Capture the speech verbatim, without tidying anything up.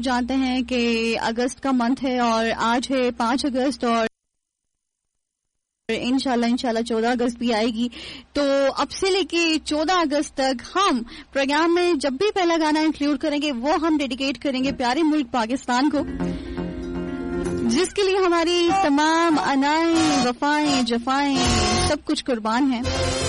जानते हैं कि अगस्त का मंथ है और आज है पांच अगस्त और इंशाल्लाह इंशाल्लाह चौदह अगस्त भी आएगी। तो अब से लेके चौदह अगस्त तक हम प्रोग्राम में जब भी पहला गाना इंक्लूड करेंगे वो हम डेडिकेट करेंगे प्यारे मुल्क पाकिस्तान को, जिसके लिए हमारी तमाम अनाएं वफाएं जफाएं सब कुछ कुर्बान है।